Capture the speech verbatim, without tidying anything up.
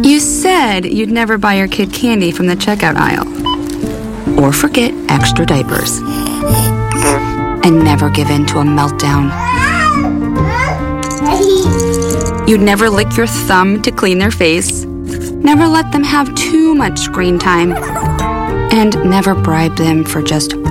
You said you'd never buy your kid candy from the checkout aisle. Or forget extra diapers. And never give in to a meltdown. You'd never lick your thumb to clean their face. Never let them have too much screen time. And never bribe them for just